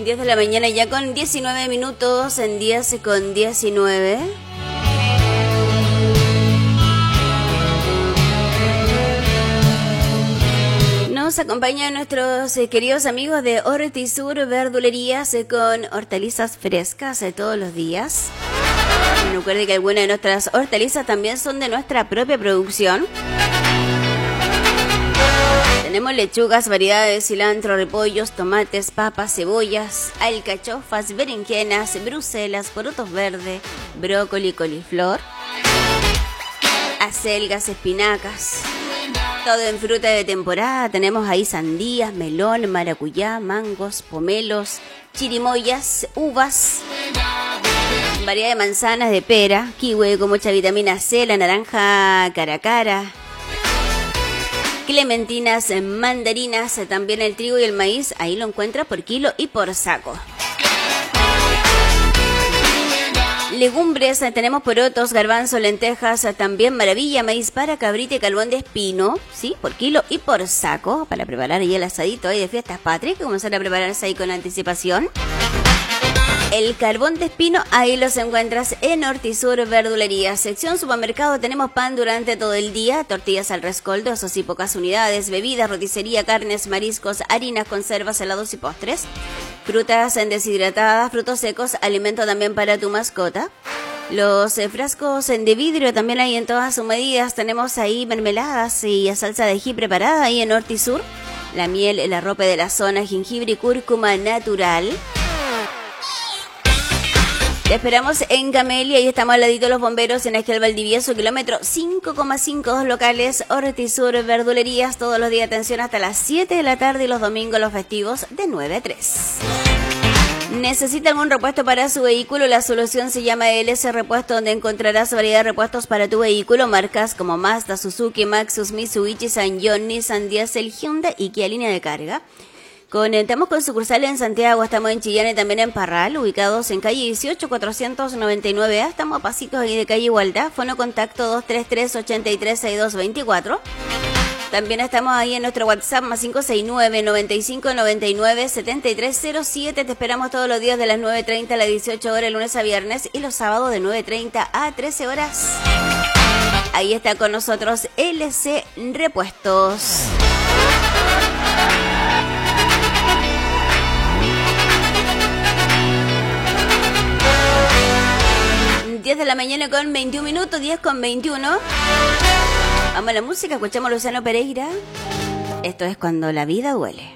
10 de la mañana ya con 19 minutos, en 10 con 19. Nos acompañan nuestros queridos amigos de Hortisur Verdulerías con hortalizas frescas todos los días. Recuerde que algunas de nuestras hortalizas también son de nuestra propia producción. Tenemos lechugas, variedades de cilantro, repollos, tomates, papas, cebollas, alcachofas, berenjenas, bruselas, porotos verdes, brócoli, coliflor, acelgas, espinacas. Todo en fruta de temporada. Tenemos ahí sandías, melón, maracuyá, mangos, pomelos, chirimoyas, uvas, variedad de manzanas, de pera, kiwi con mucha vitamina C, la naranja caracara, clementinas, mandarinas, también el trigo y el maíz, ahí lo encuentra por kilo y por saco. Legumbres, tenemos porotos, garbanzo, lentejas, también maravilla, maíz para cabrita y carbón de espino, ¿sí? Por kilo y por saco, para preparar ahí el asadito ahí de Fiestas Patrias, que comenzar a prepararse ahí con anticipación. El carbón de espino, ahí los encuentras en Hortisur Verdulería. Sección supermercado, tenemos pan durante todo el día, tortillas al rescoldo, eso sí, pocas unidades, bebidas, roticería, carnes, mariscos, harinas, conservas, helados y postres. Frutas deshidratadas, frutos secos, alimento también para tu mascota. Los frascos de vidrio también hay en todas sus medidas. Tenemos ahí mermeladas y salsa de ají preparada ahí en Hortisur. La miel, el arrope de la zona, jengibre y cúrcuma natural. Te esperamos en Camelia y estamos al ladito de los bomberos en Esquel Valdivieso, kilómetro 5,52 locales, Hortisur Verdulerías, todos los días atención hasta las 7 de la tarde y los domingos los festivos de 9 a 3. ¿Necesita algún repuesto para su vehículo? La solución se llama LS Repuesto, donde encontrarás variedad de repuestos para tu vehículo, marcas como Mazda, Suzuki, Maxus, Mitsubishi, Sanyong, Nissan, Diesel, Hyundai y Kia Línea de Carga. Conectamos con sucursales en Santiago, estamos en Chillán y también en Parral, ubicados en calle 18, 499A, estamos a pasitos ahí de calle Igualdad, fono contacto 233-836224. También estamos ahí en nuestro WhatsApp, más 569-9599-7307, te esperamos todos los días de las 9:30 a las 18 horas, lunes a viernes, y los sábados de 9:30 a 13 horas. Ahí está con nosotros LC Repuestos. De la mañana con 21 minutos, 10 con 21. Vamos a la música, escuchamos a Luciano Pereira. Esto es Cuando la vida duele.